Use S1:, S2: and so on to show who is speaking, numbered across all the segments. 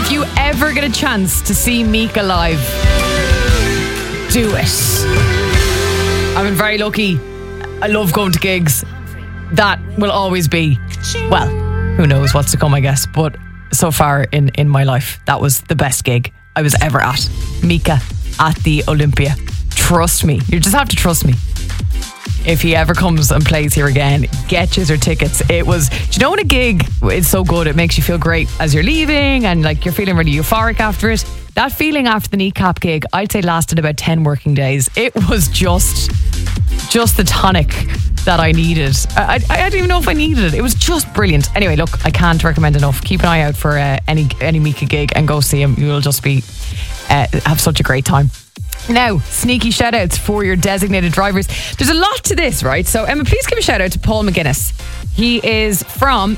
S1: If you ever get a chance to see Mika live, do it. I've been very lucky. I love going to gigs. That will always be, well, who knows what's to come, I guess. But so far in my life, that was the best gig I was ever at. Mika at the Olympia. Trust me. You just have to trust me. If he ever comes and plays here again, get your tickets. It was, do you know when a gig is so good, it makes you feel great as you're leaving and like you're feeling really euphoric after it? That feeling after the Kneecap gig, I'd say lasted about 10 working days. It was just the tonic that I needed. I don't even know if I needed it. It was just brilliant. Anyway, look, I can't recommend enough. Keep an eye out for any Mika gig and go see him. You'll just be have such a great time. Now, sneaky shout outs for your designated drivers. There's a lot to this, right? So Emma, please give a shout out to Paul McGuinness. He is from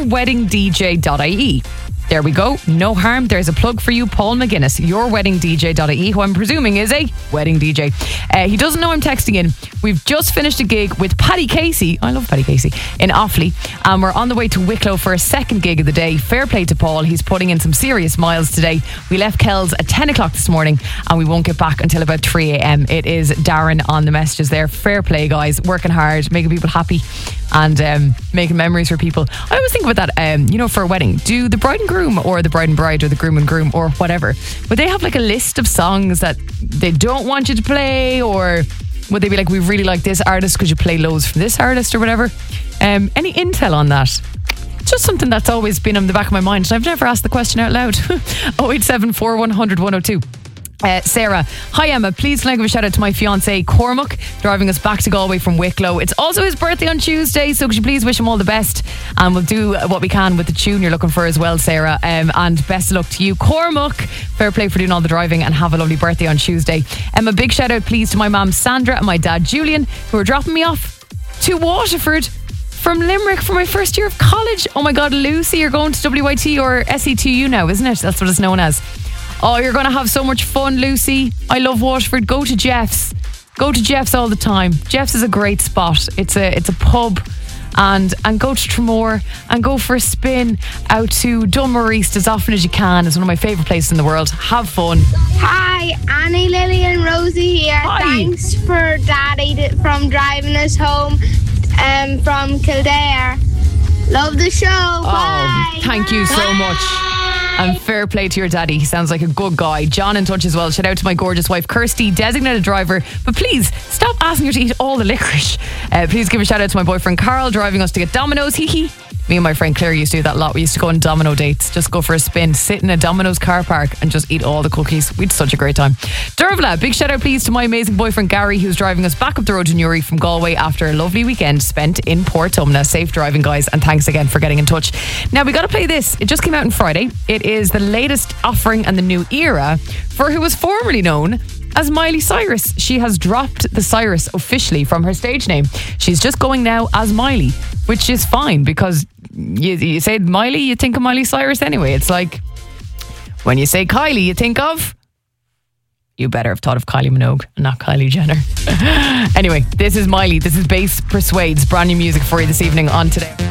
S1: yourweddingdj.ie. There we go. No harm. There's a plug for you, Paul McGuinness, yourweddingdj.ie, who I'm presuming is a wedding DJ. He doesn't know I'm texting in. We've just finished a gig with Paddy Casey. I love Paddy Casey in Offaly. And we're on the way to Wicklow for a second gig of the day. Fair play to Paul. He's putting in some serious miles today. We left Kells at 10 o'clock this morning and we won't get back until about 3 a.m. It is Darren on the messages there. Fair play, guys. Working hard, making people happy and making memories for people. I always think about that, for a wedding. Do the bride and groom or the bride and bride or the groom and groom or whatever, would they have like a list of songs that they don't want you to play, or would they be like, we really like this artist, could you play loads from this artist or whatever? Any intel on that? Just something that's always been on the back of my mind and I've never asked the question out loud. 0874 100 102. Sarah, hi Emma, please can I give a shout out to my fiance Cormac, driving us back to Galway from Wicklow. It's also his birthday on Tuesday, so could you please wish him all the best, and we'll do what we can with the tune you're looking for as well, Sarah, and best of luck to you, Cormac. Fair play for doing all the driving and have a lovely birthday on Tuesday. Emma, big shout out please to my mum Sandra and my dad Julian, who are dropping me off to Waterford from Limerick for my first year of college. Oh my god, Lucy, you're going to WIT or SETU now, isn't it? That's what it's known as. Oh, you're going to have so much fun, Lucy. I love Waterford. Go to Jeff's. Go to Jeff's all the time. Jeff's is a great spot. It's a pub. And go to Tramore and go for a spin out to Dunmore East as often as you can. It's one of my favourite places in the world. Have fun.
S2: Hi, Annie, Lily and Rosie here.
S1: Hi.
S2: Thanks for Daddy from driving us home from Kildare. Love the show. Bye.
S1: Thank you so much. And fair play to your daddy. He sounds like a good guy. John in touch as well. Shout out to my gorgeous wife Kirsty, designated driver. But please stop asking her to eat all the licorice. Please give a shout out to my boyfriend Carl, driving us to get Domino's. Hee hee. Me and my friend Claire used to do that a lot. We used to go on Domino dates, just go for a spin, sit in a Domino's car park and just eat all the cookies. We had such a great time. Dervla, big shout out please to my amazing boyfriend Gary, who's driving us back up the road to Newry from Galway after a lovely weekend spent in Portumna. Safe driving, guys, and thanks again for getting in touch. Now we got to play this. It just came out on Friday. It is the latest offering and the new era for who was formerly known as Miley Cyrus. She has dropped the Cyrus officially from her stage name. She's just going now as Miley, which is fine because you say Miley, you think of Miley Cyrus anyway. It's like when you say Kylie, you think of... You better have thought of Kylie Minogue and not Kylie Jenner. Anyway, this is Miley. This is Bass Persuades. Brand new music for you this evening on Today.